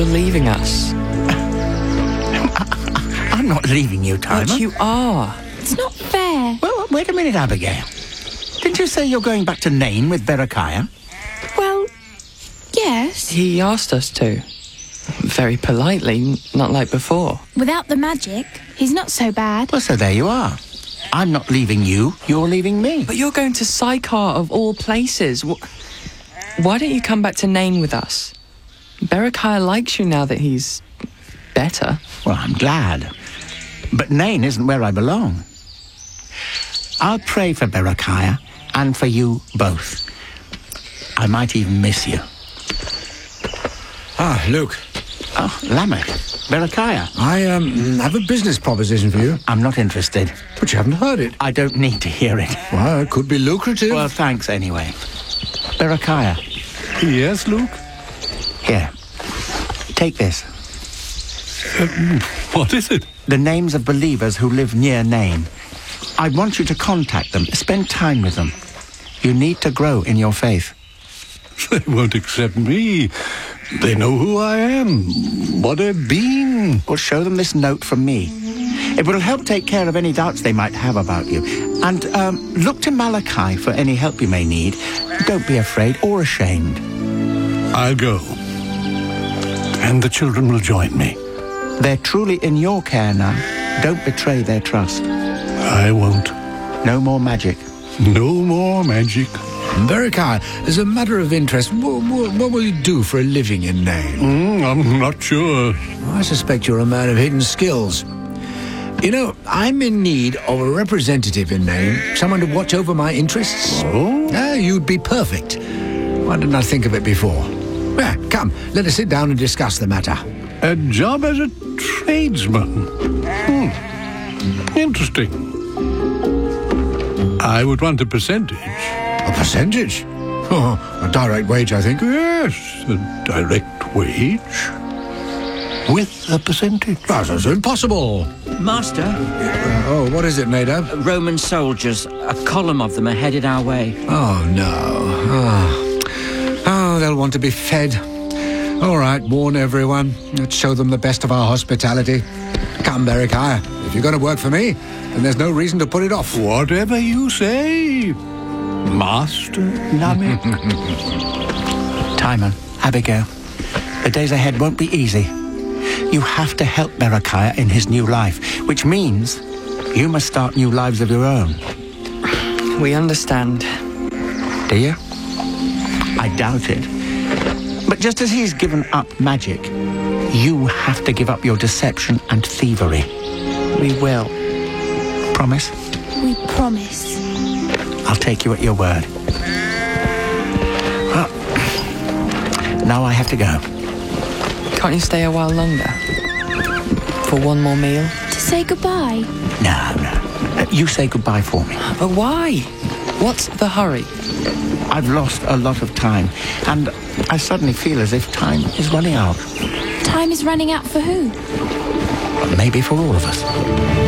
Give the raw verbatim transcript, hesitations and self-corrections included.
you're leaving us. I'm not leaving you, Timer. But you are. It's not fair. Well, wait a minute, Abigail. Didn't you say you're going back to Nain with Berechiah? Well, yes. He asked us to. Very politely, not like before. Without the magic, he's not so bad. Well, so there you are. I'm not leaving you, you're leaving me. But you're going to Sychar of all places. Wh- Why don't you come back to Nain with us? Berechiah likes you now that he's better. Well, I'm glad. But Nain isn't where I belong. I'll pray for Berechiah and for you both. I might even miss you. Ah, Luke. Oh, Lamech. Berechiah. I um, have a business proposition for you. I'm not interested. But you haven't heard it. I don't need to hear it. Well, it could be lucrative. Well, thanks anyway. Berechiah. Yes, Luke? Here. Take this. Uh, what is it? The names of believers who live near Nain. I want you to contact them. Spend time with them. You need to grow in your faith. They won't accept me. They know who I am, what I've been. Well, show them this note from me. It will help take care of any doubts they might have about you. And um, look to Malachi for any help you may need. Don't be afraid or ashamed. I'll go. And the children will join me. They're truly in your care now. Don't betray their trust. I won't. No more magic. No more magic. Berechiah, as a matter of interest, what, what, what will you do for a living in Nain? Mm, I'm not sure. I suspect you're a man of hidden skills. You know, I'm in need of a representative in Nain, someone to watch over my interests. Oh? Ah, you'd be perfect. Why didn't I think of it before? Yeah, come, let us sit down and discuss the matter. A job as a tradesman. Hmm. Interesting. I would want a percentage. A percentage? Oh, a direct wage, I think. Yes, a direct wage. With a percentage. That's impossible. Master, Uh, oh, what is it, Nadab? Roman soldiers, a column of them are headed our way. Oh, no. Oh. oh, they'll want to be fed. All right, warn everyone. Let's show them the best of our hospitality. Come, Berechiah. If you're going to work for me, then there's no reason to put it off. Whatever you say, Master Lamech. Timon, Abigail, the days ahead won't be easy. You have to help Berechiah in his new life, which means you must start new lives of your own. We understand. Do you? I doubt it. But just as he's given up magic, you have to give up your deception and thievery. We will. Promise? We promise. I'll take you at your word. Well, now I have to go. Can't you stay a while longer? For one more meal? To say goodbye. No, no. Uh, You say goodbye for me. But why? What's the hurry? I've lost a lot of time, and I suddenly feel as if time is running out. Time is running out for who? Maybe for all of us.